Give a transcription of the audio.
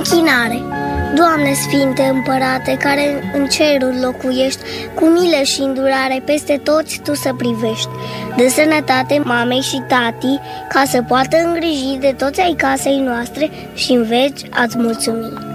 Închinare. Doamne Sfinte Împărate, care în cerul locuiești, cu milă și îndurare peste toți Tu să privești. Dă sănătate mamei și tatii, ca să poată îngriji de toți ai casei noastre și în veci ați mulțumi.